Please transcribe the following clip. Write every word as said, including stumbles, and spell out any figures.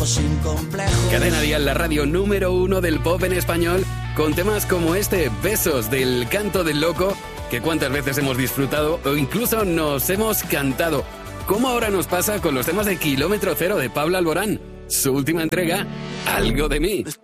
trabajo sin complejo. Cadena Dial, la radio número uno del pop en español, con temas como este, Besos, del Canto del Loco, que cuántas veces hemos disfrutado o incluso nos hemos cantado. Como ahora nos pasa con los temas de Kilómetro Cero de Pablo Alborán. Su última entrega, Algo de mí.